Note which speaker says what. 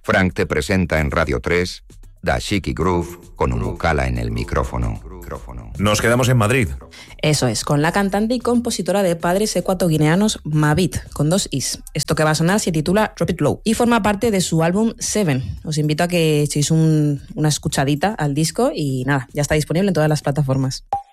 Speaker 1: Frank te presenta en Radio 3 Dashiki Groove con Umukala en el micrófono.
Speaker 2: Nos quedamos en Madrid.
Speaker 3: Eso es, con la cantante y compositora de padres ecuatoguineanos Mavit, con 2 is. Esto que va a sonar se titula Drop It Low y forma parte de su álbum Seven. Os invito a que echéis una escuchadita al disco y nada, ya está disponible en todas las plataformas.